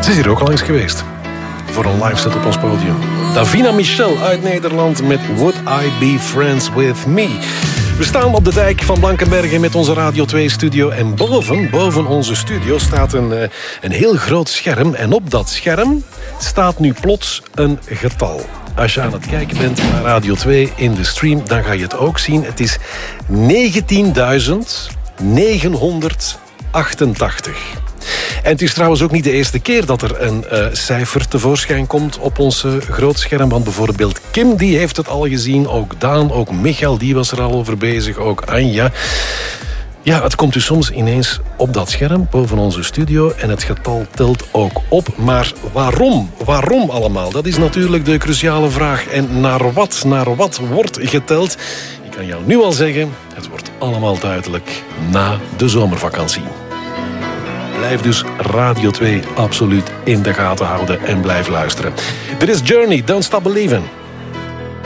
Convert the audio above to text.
Ze is hier ook al langs geweest. Voor een live set op ons podium. Davina Michel uit Nederland met Would I Be Friends With Me. We staan op de dijk van Blankenberge met onze Radio 2-studio. En boven onze studio staat een heel groot scherm. En op dat scherm staat nu plots een getal. Als je aan het kijken bent naar Radio 2 in de stream, dan ga je het ook zien. Het is 19.988. En het is trouwens ook niet de eerste keer dat er een cijfer tevoorschijn komt op ons grootscherm. Want bijvoorbeeld Kim, die heeft het al gezien. Ook Daan, ook Michael, die was er al over bezig. Ook Anja. Ja, het komt dus soms ineens op dat scherm boven onze studio. En het getal telt ook op. Maar waarom? Waarom allemaal? Dat is natuurlijk de cruciale vraag. En naar wat wordt geteld? Ik kan jou nu al zeggen, het wordt allemaal duidelijk na de zomervakantie. Blijf dus Radio 2 absoluut in de gaten houden en blijf luisteren. Dit is Journey, Don't Stop Believin'.